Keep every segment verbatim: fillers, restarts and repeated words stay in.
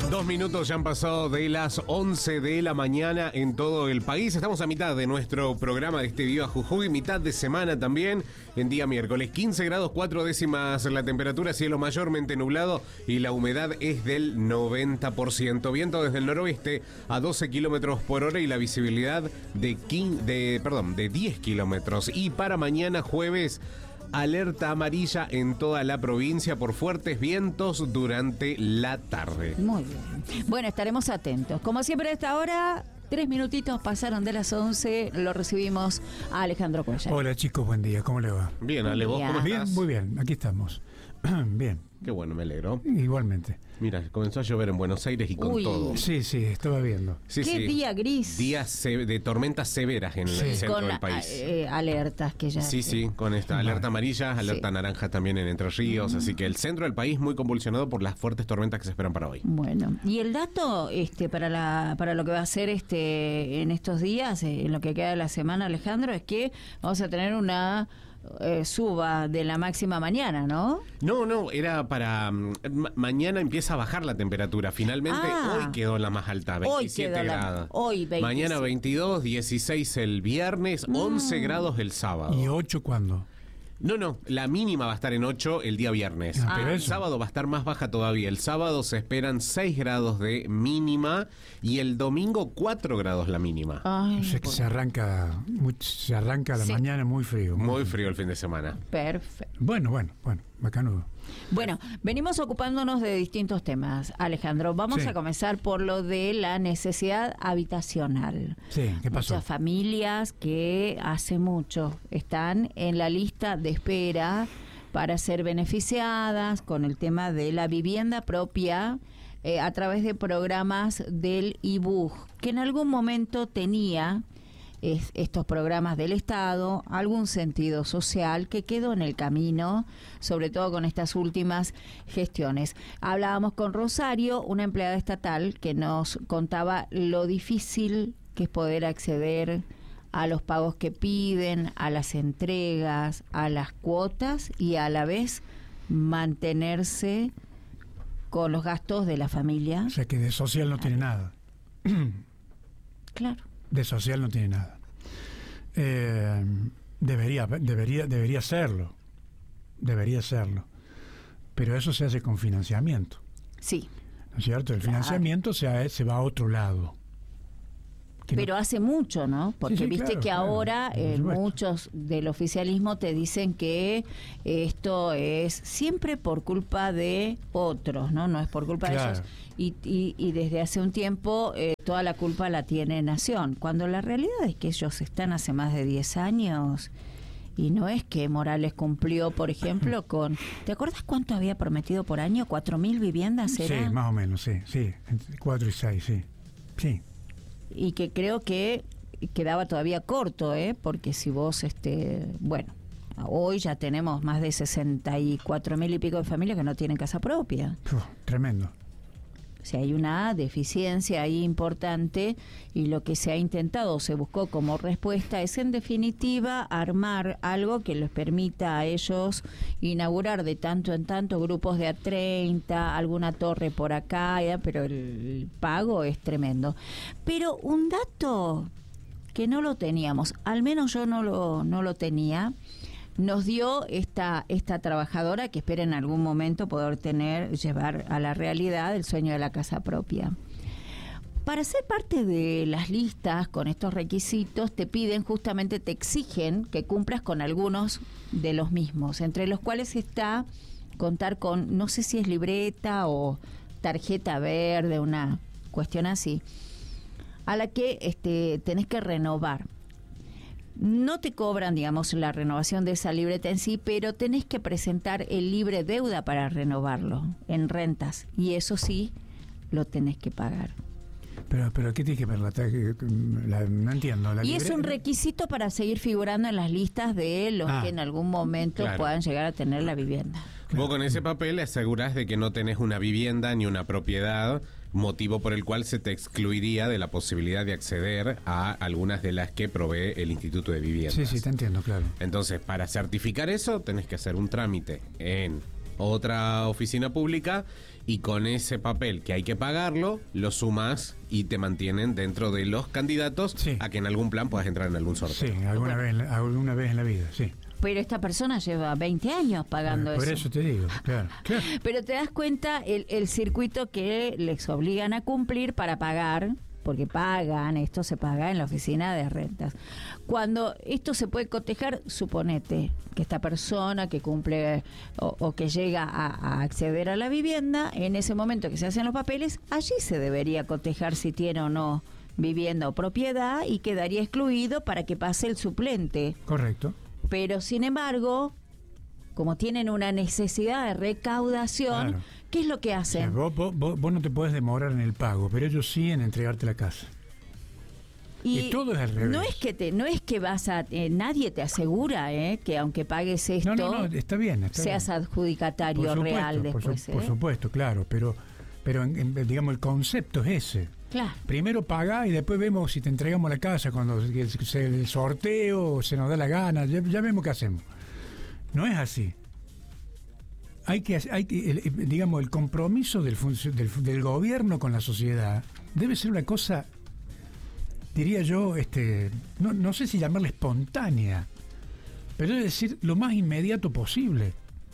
Dos minutos ya han pasado de las once de la mañana en todo el país. Estamos a mitad de nuestro programa de este Viva Jujuy, mitad de semana también, en día miércoles. quince grados, cuatro décimas la temperatura, cielo mayormente nublado y la humedad es del noventa por ciento. Viento desde el noroeste a doce kilómetros por hora y la visibilidad de, quince, de, perdón, de diez kilómetros. Y para mañana jueves, alerta amarilla en toda la provincia por fuertes vientos durante la tarde. Muy bien. Bueno, estaremos atentos. Como siempre a esta hora, tres minutitos pasaron de las once. Lo recibimos a Alejandro Cuellar. Hola chicos, buen día. ¿Cómo le va? Bien, Ale, ¿vos cómo Bien, estás? muy bien. Aquí estamos. Bien. Qué bueno, me alegro. Igualmente. Mira, comenzó a llover en Buenos Aires y con Uy. todo. Sí, sí, estaba viendo. Sí, Qué sí. día gris. Días se- de tormentas severas en Sí. el centro Con del país. eh, alertas que ya... Sí, sí, con esta alerta amarilla, alerta Sí. naranja también en Entre Ríos, así que el centro del país muy convulsionado por las fuertes tormentas que se esperan para hoy. Bueno, y el dato este para la para lo que va a ser este en estos días, eh, en lo que queda de la semana, Alejandro, es que vamos a tener una eh, suba de la máxima mañana, ¿no? No, no, era para... mm, ma- mañana empieza a bajar la temperatura, finalmente Ah. hoy quedó la más alta, Hoy veintisiete quedó la- grados. hoy veintisiete. Mañana veintidós, dieciséis el viernes, once grados el sábado. ¿Y ocho cuándo? No, no, la mínima va a estar en ocho el día viernes, Ah, pero el eso. sábado va a estar más baja todavía. El sábado se esperan seis grados de mínima y el domingo cuatro grados la mínima. Ay, O sea que se arranca, muy- se arranca la Sí. mañana muy frío. Muy frío el fin de semana. perfecto. Bueno, bueno, bueno, bacanudo. Bueno, venimos ocupándonos de distintos temas, Alejandro. Vamos Sí. a comenzar por lo de la necesidad habitacional. Sí, ¿qué pasó? Muchas familias que hace mucho están en la lista de espera para ser beneficiadas con el tema de la vivienda propia eh, a través de programas del I B U J, que en algún momento tenía es- estos programas del Estado algún sentido social que quedó en el camino, sobre todo con estas últimas gestiones. Hablábamos con Rosario, una empleada estatal, que nos contaba lo difícil que es poder acceder a los pagos que piden, a las entregas, a las cuotas y a la vez mantenerse con los gastos de la familia. O sea que de social no tiene nada. Claro. De social no tiene nada. Eh, debería, debería, debería serlo. Debería serlo. Pero eso se hace con financiamiento. Sí. ¿No es cierto? El Claro. financiamiento se, ha- se va a otro lado. Que no- Pero hace mucho, ¿no? Porque Sí, sí, viste claro, que claro, ahora por eh, supuesto. muchos del oficialismo te dicen que esto es siempre por culpa de otros, ¿no? No es por culpa Claro. de ellos. Y, y, y desde hace un tiempo eh, toda la culpa la tiene Nación, cuando la realidad es que ellos están hace más de diez años y no es que Morales cumplió, por ejemplo, con... ¿Te acuerdas cuánto había prometido por año? ¿Cuatro mil viviendas era? Sí, más o menos, sí, sí. Entre cuatro y seis, sí. Sí. Y que creo que quedaba todavía corto, ¿eh? Porque si vos, este, bueno, hoy ya tenemos más de sesenta y cuatro mil y pico de familias que no tienen casa propia. Uf, tremendo. O sea, hay una deficiencia ahí importante y lo que se ha intentado o se buscó como respuesta es, en definitiva, armar algo que les permita a ellos inaugurar de tanto en tanto grupos de a treinta, alguna torre por acá, ya, pero el pago es tremendo. Pero un dato que no lo teníamos, al menos yo no lo, no lo tenía, nos dio esta esta trabajadora que espera en algún momento poder tener, llevar a la realidad el sueño de la casa propia. Para ser parte de las listas con estos requisitos te piden, justamente te exigen que cumplas con algunos de los mismos, entre los cuales está contar con, no sé si es libreta o tarjeta verde, una cuestión así, a la que este tenés que renovar. No te cobran, digamos, la renovación de esa libreta en sí, pero tenés que presentar el libre deuda para renovarlo en rentas, y eso sí lo tenés que pagar. Pero, pero ¿qué tiene que ver la, la no entiendo. La Y es libre- un requisito para seguir figurando en las listas de los Ah, que en algún momento claro. puedan llegar a tener la vivienda. Vos con ese papel le asegurás de que no tenés una vivienda ni una propiedad, motivo por el cual se te excluiría de la posibilidad de acceder a algunas de las que provee el Instituto de Viviendas. Sí, sí, te entiendo, claro. Entonces, para certificar eso, tenés que hacer un trámite en otra oficina pública y con ese papel que hay que pagarlo, lo sumas y te mantienen dentro de los candidatos sí. a que en algún plan puedas entrar en algún sorteo. Sí, alguna, bueno. vez, en la- alguna vez en la vida, sí. Pero esta persona lleva veinte años pagando Por eso. eso te digo, claro. claro. Pero te das cuenta el, el circuito que les obligan a cumplir para pagar, porque pagan, esto se paga en la oficina de rentas. Cuando esto se puede cotejar, suponete que esta persona que cumple o, o que llega a, a acceder a la vivienda, en ese momento que se hacen los papeles, allí se debería cotejar si tiene o no vivienda o propiedad y quedaría excluido para que pase el suplente. Correcto. Pero sin embargo, como tienen una necesidad de recaudación, Claro. ¿qué es lo que O sea, hacen? vos, vos- vos- vos no te podés demorar en el pago, pero ellos sí en entregarte la casa. y todo es al revés. No es que te, no es que vas a, eh, nadie te asegura, eh, que aunque pagues esto, No, no, no, está bien. Está seas bien. adjudicatario Por supuesto, real por su- después. Por, eh. supuesto, claro, pero, pero en- en- digamos el concepto es ese. Claro. Primero pagá y después vemos si te entregamos la casa cuando se- se- el sorteo se nos da la gana, ya, ya vemos qué hacemos. No es así. Hay que, hay que el- el- digamos, el compromiso del, funcio- del, del gobierno con la sociedad debe ser una cosa, diría yo, este, no, no sé si llamarla espontánea, pero es decir, lo más inmediato posible.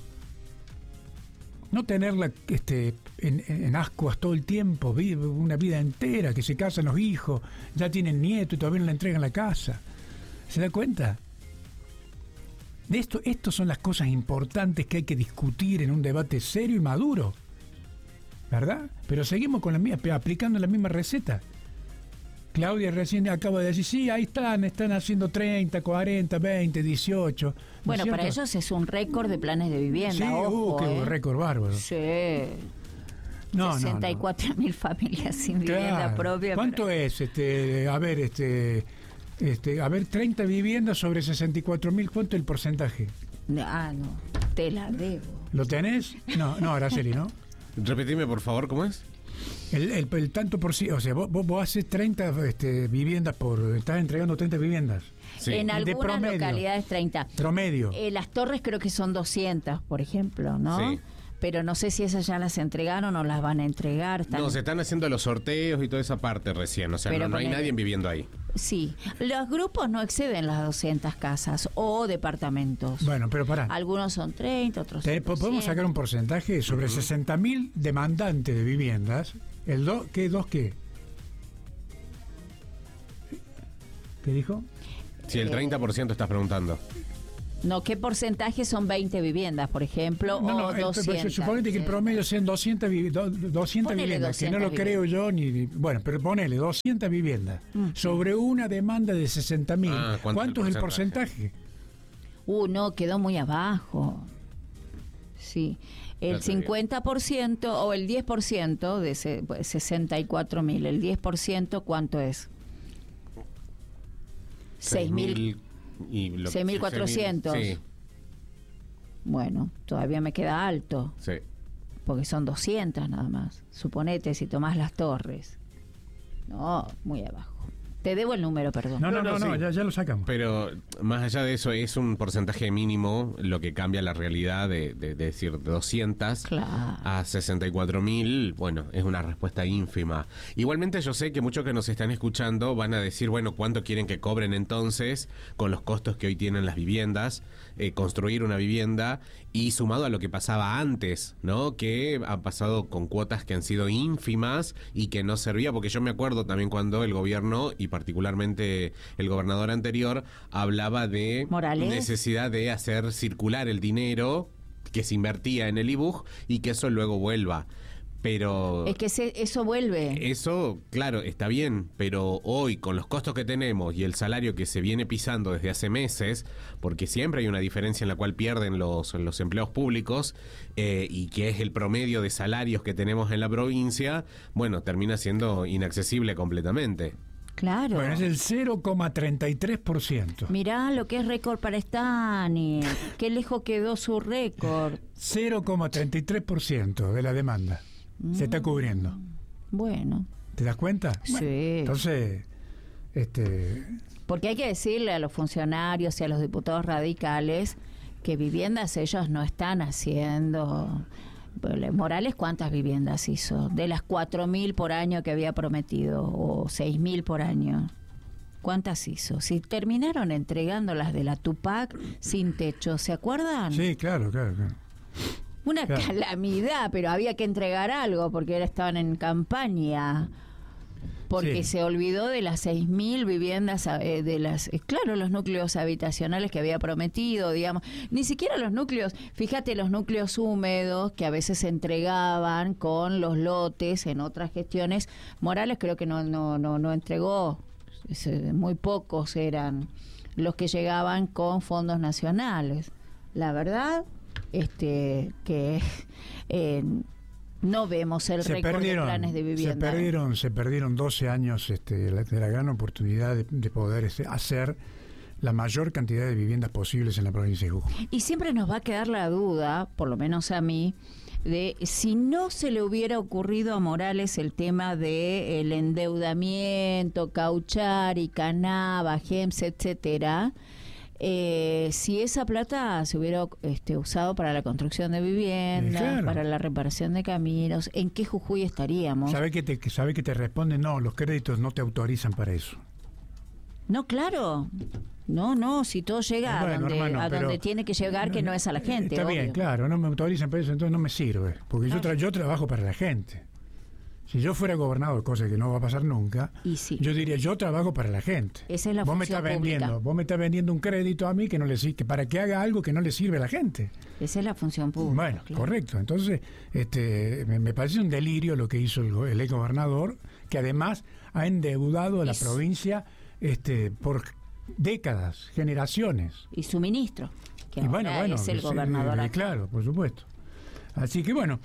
No tenerla este, en, en ascuas todo el tiempo, vi- una vida entera, que se casan los hijos, ya tienen nietos y todavía no le entregan la casa. ¿Se da cuenta? De esto, estas son las cosas importantes que hay que discutir en un debate serio y maduro, ¿verdad? Pero seguimos con la misma, aplicando la misma receta. Claudia recién acaba de decir, sí, ahí están, están haciendo treinta, cuarenta, veinte, dieciocho. ¿no es Bueno, para cierto? ellos es un récord de planes de vivienda. Sí, ojo, uh, qué eh. récord bárbaro. Sí. No, no, sesenta y no. cuatro mil familias sin vivienda Claro. propia. ¿Cuánto pero- es? Este, a ver, este, este, a ver, treinta viviendas sobre sesenta y cuatro mil, ¿cuánto es el porcentaje? Ah, no, te la debo. ¿Lo tenés? No, no, Araceli, ¿no? Repetime, por favor, ¿cómo es? El, el, el tanto por sí, o sea, vos, vos, vos haces treinta este, viviendas por, estás entregando treinta viviendas, Sí. En De algunas promedio. localidades treinta. promedio. Eh, las torres creo que son doscientas, por ejemplo, ¿no? Sí. Pero no sé si esas ya las entregaron o las van a entregar. están- No, se están haciendo los sorteos y toda esa parte recién. O sea, Pero no, no hay ponele- nadie viviendo ahí. Sí, los grupos no exceden las doscientas casas o departamentos. Bueno, pero pará. Algunos son treinta, otros Te- son po- podemos sacar un porcentaje sobre sesenta mil demandantes de viviendas. El do, ¿Qué? ¿Dos qué? ¿Qué dijo? Si el Eh, treinta por ciento estás preguntando. No, ¿qué porcentaje son veinte viviendas, por ejemplo, No, o no, el- pero doscientas? suponete que el promedio sean doscientas, vi- do- doscientas Ponele viviendas, que no lo doscientas creo yo ni, ni- bueno, pero ponele doscientas viviendas sobre una demanda de sesenta mil. Ah, ¿cuánto ¿cuánto, es es el el porcentaje? Uh, no, quedó muy abajo. Sí, Ya el te digo. cincuenta por ciento o el diez por ciento de ese, pues, sesenta y cuatro mil, el diez por ciento, ¿cuánto es? seis mil. y lo- seis mil cuatrocientos. Sí, Bueno, todavía me queda alto, sí. porque son doscientas nada más. Suponete si tomás las torres. No, muy abajo. Te debo el número, perdón. No, no, No, no, no, no, sí. ya, ya lo sacamos. Pero más allá de eso, es un porcentaje mínimo lo que cambia la realidad de, de- de decir de doscientas Claro. a sesenta y cuatro mil. Bueno, es una respuesta ínfima. Igualmente yo sé que muchos que nos están escuchando van a decir, bueno, ¿cuánto quieren que cobren entonces con los costos que hoy tienen las viviendas? Eh, construir una vivienda y sumado a lo que pasaba antes, ¿no? Que ha pasado con cuotas que han sido ínfimas y que no servía, porque yo me acuerdo también cuando el gobierno y particularmente el gobernador anterior hablaba de Morales. necesidad de hacer circular el dinero que se invertía en el I B U J y que eso luego vuelva. Pero Es que se- eso vuelve. eso, claro, está bien, pero hoy con los costos que tenemos y el salario que se viene pisando desde hace meses, porque siempre hay una diferencia en la cual pierden los, los empleos públicos eh, y que es el promedio de salarios que tenemos en la provincia, bueno, termina siendo inaccesible completamente. Claro. Bueno, es el cero coma treinta y tres por ciento. Mirá lo que es récord para Stani. Qué lejos quedó su récord. cero coma treinta y tres por ciento de la demanda se está cubriendo. Bueno, ¿Te das cuenta? sí. Bueno, entonces, este, Porque hay que decirle a los funcionarios y a los diputados radicales que viviendas ellos no están haciendo Morales, ¿cuántas viviendas hizo? De las cuatro mil por año que había prometido, o seis mil por año. ¿Cuántas hizo? Si terminaron entregando las de la Tupac sin techo, ¿se acuerdan? Sí, claro, claro, claro. Una claro. calamidad, pero había que entregar algo porque ahora estaban en campaña. Porque sí. se olvidó de las seis mil viviendas, eh, de las, eh, claro, los núcleos habitacionales que había prometido, digamos. Ni siquiera los núcleos, fíjate, los núcleos húmedos que a veces se entregaban con los lotes en otras gestiones. Morales creo que no, no, no, no entregó. Muy pocos eran los que llegaban con fondos nacionales. La verdad, este, que eh, no vemos el se récord perdieron, de planes de vivienda. Se perdieron, se perdieron doce años este, de, la, de la gran oportunidad de, de poder este, hacer la mayor cantidad de viviendas posibles en la provincia de Jujuy. Y siempre nos va a quedar la duda, por lo menos a mí, de si no se le hubiera ocurrido a Morales el tema de el endeudamiento, Cauchari, Canaba, Gems, etcétera, eh, si esa plata se hubiera este, usado para la construcción de viviendas, eh, claro. para la reparación de caminos, ¿en qué Jujuy estaríamos? ¿Sabe que te, sabe que te responden? No, los créditos no te autorizan para eso. No, claro. No, no, si todo llega bueno, a, donde, hermano, a donde pero, tiene que llegar, que no es a la gente. Está obvio. bien, claro, no me autorizan para eso, entonces no me sirve. Porque Claro. yo, tra yo trabajo para la gente. Si yo fuera gobernador, cosa que no va a pasar nunca, Y sí. yo diría, yo trabajo para la gente. Esa es la vos me función estás vendiendo, pública. vos me estás vendiendo un crédito a mí que no le sirve, que para que haga algo que no le sirve a la gente. Esa es la función pública. Bueno, claro. correcto. Entonces, este, me, me parece un delirio lo que hizo el, go- el ex gobernador, que además ha endeudado a la Eso. provincia este, por décadas, generaciones. Y su ministro, que Y ahora bueno, bueno, es el sí, gobernador. eh, actual. claro, por supuesto. Así que bueno,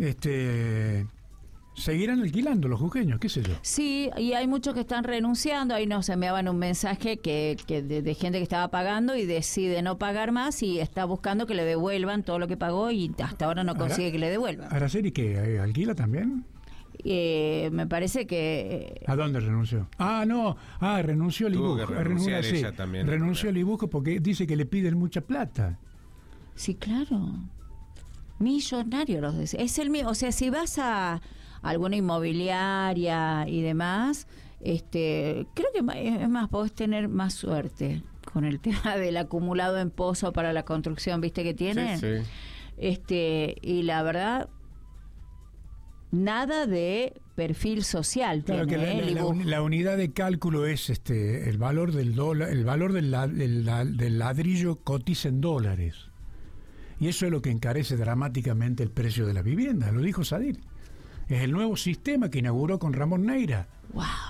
este, seguirán alquilando los jujeños, qué sé yo. Sí, y hay muchos que están renunciando. Ahí nos enviaban un mensaje que, que de, de gente que estaba pagando y decide no pagar más y está buscando que le devuelvan todo lo que pagó y hasta ahora no consigue Ara- que le devuelvan. ¿Araceli que eh, alquila también? Eh, me parece que eh, ¿A dónde renunció? Ah, no, ah, renunció al Tuvo Ibujo. que renunciar renunció, ella también. renunció al Ibujo porque dice que le piden mucha plata. sí, claro. Millonario los des- es el mismo, o sea, si vas a alguna inmobiliaria y demás, este, creo que ma- es más, podés tener más suerte con el tema del acumulado en pozo para la construcción, ¿viste que tienen? Sí, sí. Este, y la verdad, nada de perfil social Claro que tiene, la, ¿eh? la- el la Ibujo. uni- la unidad de cálculo es este el valor del dólar, el valor del, la- del la- del ladrillo cotiza en dólares. Y eso es lo que encarece dramáticamente el precio de la vivienda, lo dijo Sadir. Es el nuevo sistema que inauguró con Ramón Neira. Wow.